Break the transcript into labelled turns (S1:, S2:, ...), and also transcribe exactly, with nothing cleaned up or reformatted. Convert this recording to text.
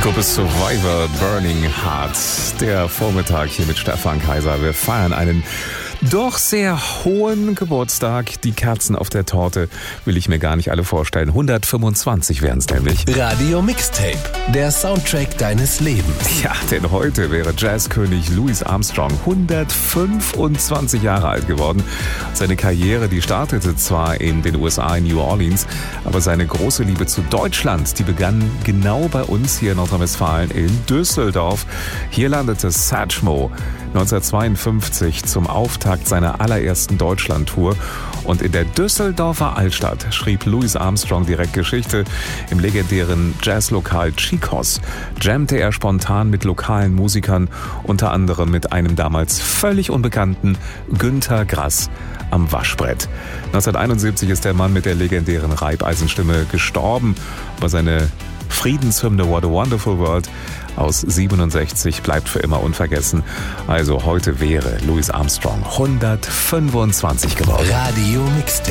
S1: Gruppe Survivor, Burning Heart. Der Vormittag hier mit Stefan Kaiser. Wir feiern einen doch sehr hohen Geburtstag. Die Kerzen auf der Torte will ich mir gar nicht alle vorstellen. hundertfünfundzwanzig wären es nämlich.
S2: Radio Mixtape, der Soundtrack deines Lebens.
S1: Ja, denn heute wäre Jazzkönig Louis Armstrong hundertfünfundzwanzig Jahre alt geworden. Seine Karriere, die startete zwar in den U S A in New Orleans, aber seine große Liebe zu Deutschland, die begann genau bei uns hier in Nordrhein-Westfalen in Düsseldorf. Hier landete Satchmo neunzehnhundertzweiundfünfzig zum Auftakt seiner allerersten Deutschlandtour. Und in der Düsseldorfer Altstadt schrieb Louis Armstrong direkt Geschichte. Im legendären Jazzlokal Chicos jammte er spontan mit lokalen Musikern, unter anderem mit einem damals völlig unbekannten Günter Grass am Waschbrett. neunzehnhunderteinundsiebzig ist der Mann mit der legendären Reibeisenstimme gestorben, aber seine Friedenshymne What a Wonderful World aus siebenundsechzig bleibt für immer unvergessen. Also heute wäre Louis Armstrong hundertfünfundzwanzig geworden.
S2: Radio Mixtape.